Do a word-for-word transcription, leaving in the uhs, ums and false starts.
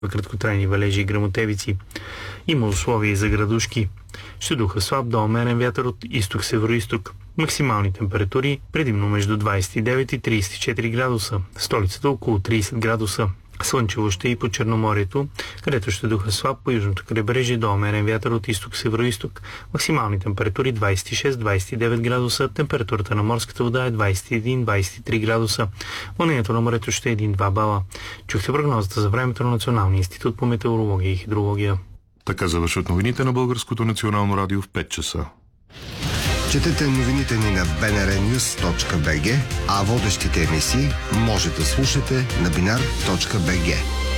краткотрайни валежи и гръмотевици. Има условия и за градушки. Ще духа слаб до умерен вятър от изток-североизток. Максимални температури предимно между двадесет и девет и тридесет и четири градуса. Столицата около тридесет градуса. Слънчево ще и по Черноморието, където ще духа слаб по южното крайбрежие до умерен вятър от изток-североизток. Максимални температури двадесет и шест до двадесет и девет градуса. Температурата на морската вода е двадесет и един до двадесет и три градуса. Вълнението на морето ще е един-два бала. Чухте прогнозата за времето на Националния институт по метеорология и хидрология. Така завършват новините на Българското национално радио в пет часа. Четете новините ни на би ен ар нюз точка би джи, а водещите емисии може да слушате на бинар точка би джи.